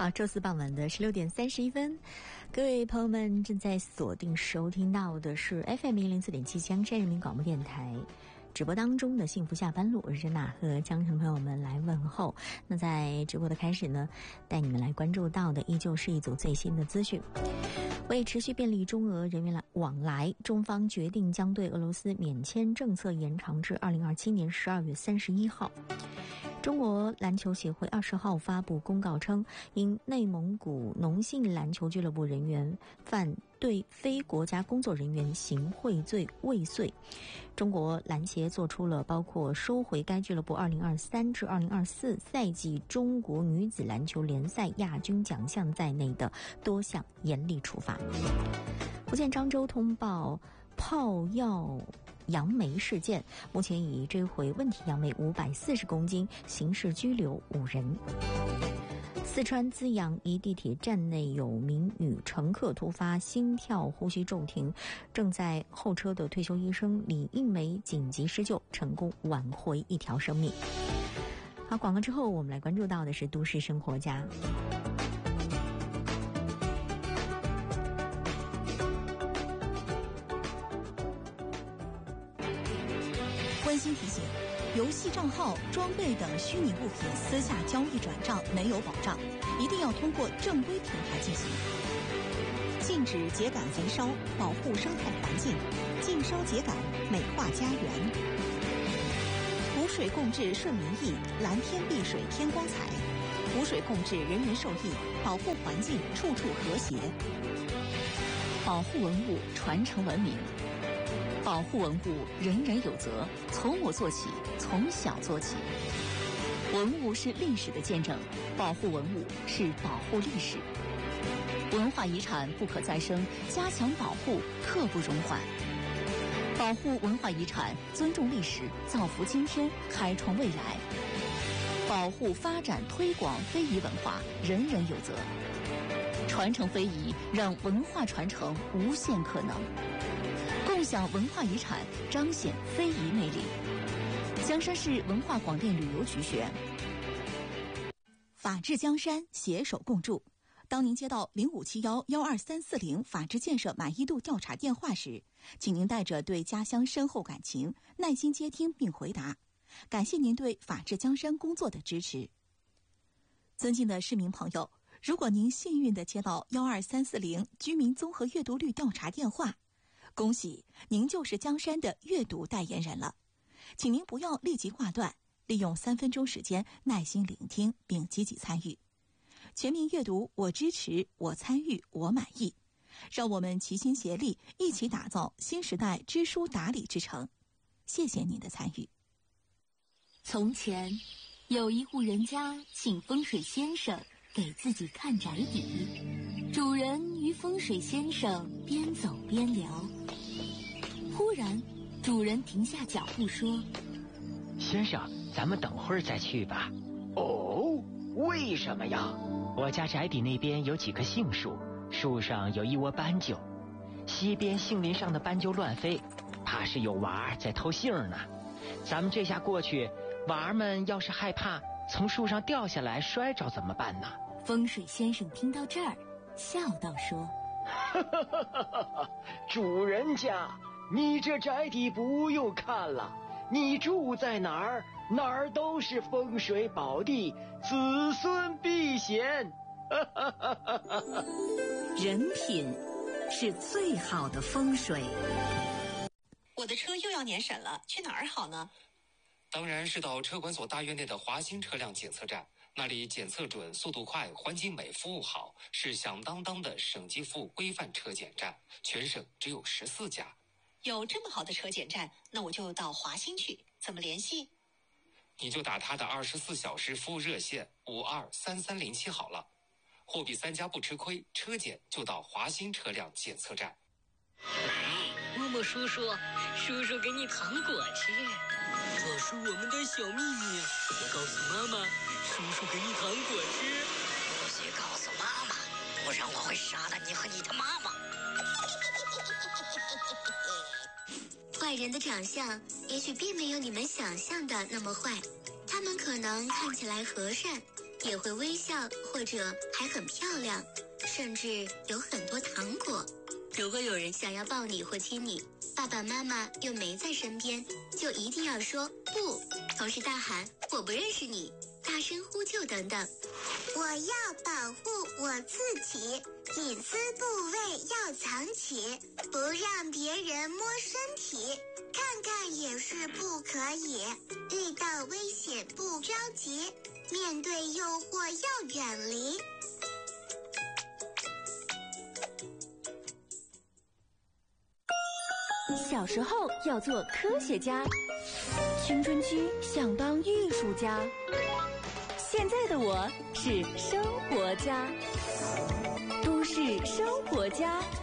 好，周四傍晚的16:31，各位朋友们正在锁定收听到的是 FM104.7 江山人民广播电台直播当中的幸福下班路，我是珍娜，和江城朋友们来问候。那在直播的开始呢，带你们来关注到的依旧是一组最新的资讯。为持续便利中俄人员往来，中方决定将对俄罗斯免签政策延长至2027年12月31号。中国篮球协会20号发布公告称，因内蒙古农信篮球俱乐部人员犯对非国家工作人员行贿罪未遂，中国篮协做出了包括收回该俱乐部2023至2024赛季中国女子篮球联赛亚军奖项在内的多项严厉处罚。福建漳州通报炮药杨梅事件，目前已追回问题杨梅540公斤，刑事拘留5人。四川资阳一地铁站内有名女乘客突发心跳呼吸骤停，正在候车的退休医生李应梅紧急施救，成功挽回一条生命。好，广告之后我们来关注到的是都市生活家。 温馨提醒：游戏账号、装备等虚拟物品私下交易转账没有保障，一定要通过正规平台进行。禁止秸秆焚烧，保护生态环境；禁烧秸秆，美化家园。湖水共治顺民意，蓝天碧水添光彩。湖水共治人人受益，保护环境处处和谐。 保护文物，传承文明。保护文物，人人有责，从我做起，从小做起。文物是历史的见证，保护文物是保护历史。文化遗产不可再生，加强保护刻不容缓。保护文化遗产，尊重历史，造福今天，开创未来。保护、发展、推广非遗文化，人人有责。传承非遗，让文化传承无限可能。共享文化遗产，彰显非遗魅力。江山市文化广电旅游局宣。 法治江山，携手共筑。当您接到0571-12340法治建设满意度调查电话时，请您带着对家乡深厚感情，耐心接听并回答。感谢您对法治江山工作的支持。尊敬的市民朋友，如果您幸运地接到12340居民综合阅读率调查电话，恭喜您就是江山的阅读代言人了，请您不要立即挂断，利用3分钟时间耐心聆听并积极参与。全民阅读，我支持，我参与，我满意。让我们齐心协力，一起打造新时代知书达理之城。谢谢您的参与。 从前有一户人家请风水先生给自己看宅邸，主人与风水先生边走边聊。忽然主人停下脚步说： 先生，咱们等会儿再去吧。哦，为什么呀？我家宅邸那边有几棵杏树，树上有一窝斑鸠，西边杏林上的斑鸠乱飞，怕是有娃儿在偷杏呢。咱们这下过去，娃儿们要是害怕从树上掉下来摔着怎么办呢？ 风水先生听到这儿笑道说： 主人家，你这宅邸不用看了，你住在哪儿，哪儿都是风水宝地，子孙避险。 人品是最好的风水。 我的车又要年审了，去哪儿好呢？ 当然是到车管所大院内的华新车辆检测站，那里检测准、速度快、环境美、服务好，是响当当的省级服务规范车检站，全省只有14家。 有这么好的车检站，那我就到华新去，怎么联系？ 你就打他的24小时服务热线523307好了。货比3家不吃亏，车检就到华新车辆检测站。 默默叔叔，叔叔给你糖果吃，这是我们的小秘密，别告诉妈妈。叔叔给你糖果吃， 不许告诉妈妈，不然我会杀了你和你的妈妈。 坏人的长相也许并没有你们想象的那么坏，他们可能看起来和善， 也会微笑，或者还很漂亮，甚至有很多糖果。如果有人想要抱你或亲你，爸爸妈妈又没在身边，就一定要说不，同时大喊我不认识你，大声呼救等等。 我要保护我自己，隐私部位要藏起，不让别人摸身体，看看也是不可以。遇到危险不着急，面对诱惑要远离。 小时候要做科学家，青春期想当艺术家，现在的我是生活家，都市生活家。